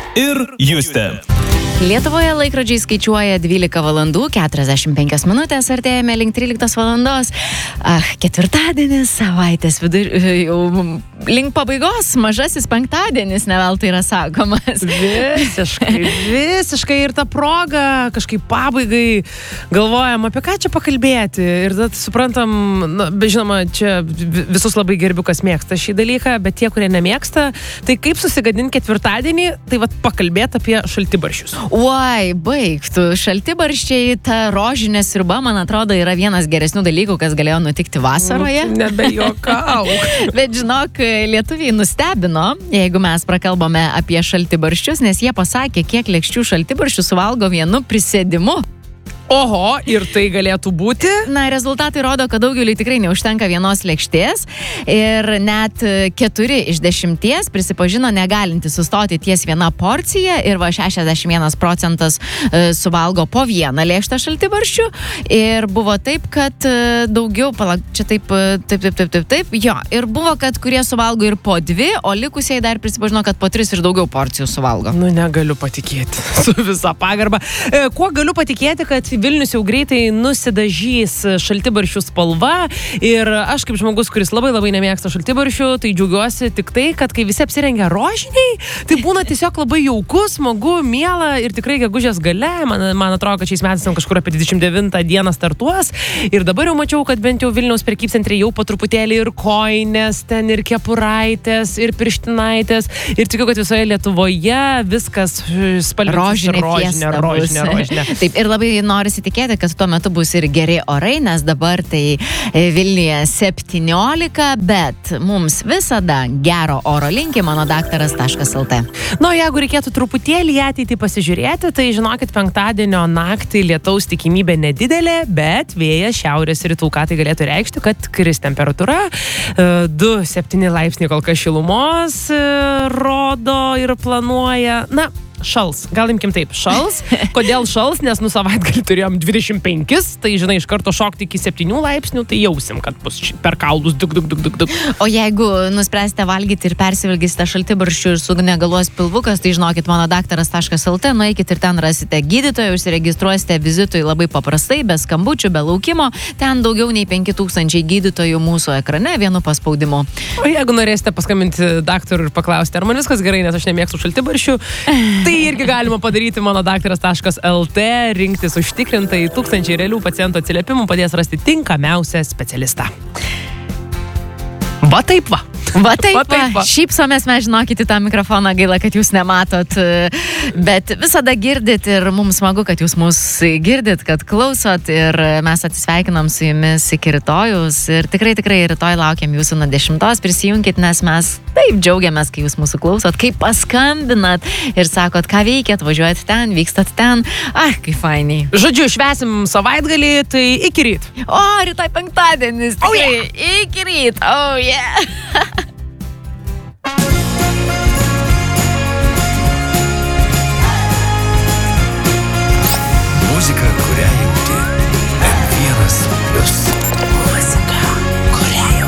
ir Justė. Lietuvoje laikrodžiai skaičiuoja 12 valandų, 45 minutės, artėjame link 13 valandos. Ketvirtadienis, savaitės jau link pabaigos, mažasis penktadienis, ne veltui yra sakomas. Visiškai ir ta proga, kažkaip pabaigai galvojam, apie ką čia pakalbėti. Ir tada suprantam, žinoma, čia visus labai gerbiu, kas mėgsta šį dalyką, bet tie, kurie nemėgsta, tai kaip susigadinti ketvirtadienį, tai vat pakalbėti apie šaltibarščius. Uai, baigtų. Šaltibarščiai, ta rožinė sriuba, man atrodo, yra vienas geresnių dalykų, kas galėjo nutikti vasaroje. Nebejuokauk. Bet žinok, lietuviai nustebino, jeigu mes prakalbame apie šaltibarščius, nes jie pasakė, kiek lėkščių šaltibarščių suvalgo vienu prisėdimu. Oho, ir tai galėtų būti? Na, rezultatai rodo, kad daugeliui tikrai neužtenka vienos lėkštės ir net 4 iš 10 prisipažino negalinti sustoti ties viena porcija ir 61% suvalgo po vieną lėkštą šaltibarščių ir buvo taip, kad daugiau, čia taip, jo, ir buvo, kad kurie suvalgo ir po 2, o likusieji dar prisipažino, kad po 3 ir daugiau porcijų suvalgo. Nu, negaliu patikėti, su visa pagarba. Kuo galiu patikėti, kad Vilnius jau greitai nusidažys šaltibarščių spalva ir aš kaip žmogus, kuris labai nemėgsta šaltibarščių, tai džiaugiuosi tik tai, kad kai visi apsirengia rožiniai, tai būna tiesiog labai jauku, smagu, miela ir tikrai gegužės gale, man atrodo, kad šiais metais kažkur apie 29 dieną startuos ir dabar jau mačiau, kad bent jau Vilniaus prekybcentre jau po truputėlį ir koinės, ten ir kepuraitės, ir pirštinaitės ir tikiu, kad visoje Lietuvoje viskas spalvintis rožinė. Taip, ir labai noriu įsitikėti, kad tuo metu bus ir geri orai, nes dabar tai Vilniuje 17, bet mums visada gero oro linki mano daktaras.lt. Na, jeigu reikėtų truputėlį į ateitį pasižiūrėti, tai žinokit, penktadienio naktį lietaus tikimybė nedidelė, bet vėjas šiaurės rytų, ką tai galėtų reikšti, kad kris temperatūra 2-7 laipsniai kol kas šilumos rodo ir planuoja, šals, gal imkim taip, šals. Kodėl šals? Nes savaitgalį turėjom 25, tai žinai, iš karto šokti iki 7 laipsnių, tai jausim, kad bus per kaulus duk. O jeigu nuspręsite valgyti ir persivalgysite šaltibarščių ir sunegaluos pilvukas, tai žinokit, mano daktaras.lt, nueikit ir ten rasite gydytoją, užsiregistruosite vizitui labai paprastai, be skambučių, be laukimo. Ten daugiau nei 5000 gydytojų mūsų ekrane vienu paspaudimu. O jeigu norėsite paskambinti daktarui ir paklausti, ar man viskas gerai, nes aš nemėgstu šaltibarščių, tai irgi galima padaryti mano daktaras.lt, rinktis užtikrintai 1000 realių pacientų atsiliepimų padės rasti tinkamiausią specialistą. Va taip va. Šypsomės mes, žinokit, į tą mikrofoną, gaila, kad jūs nematot, bet visada girdit ir mums smagu, kad jūs mus girdit, kad klausot ir mes atsisveikinam su jumis iki rytojus ir tikrai rytoj laukiam jūsų nuo 10, prisijunkit, nes mes taip džiaugiamės, kai jūs mūsų klausot, kai paskambinat ir sakot, ką veikiat, važiuojat ten, vykstat ten, kaip fainiai. Žodžiu, švęsim savaitgalį, tai iki ryt. O, rytoj penktadienis, tikrai, iki ryt, oh yeah.